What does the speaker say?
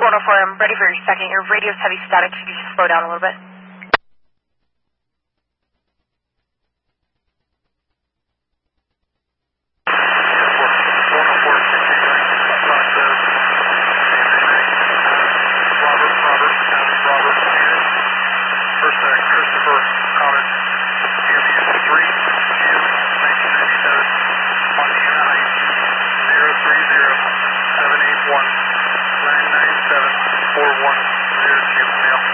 104, I'm ready for your second. Your radio's heavy static. Could you just slow down a little bit? One 9974102 male.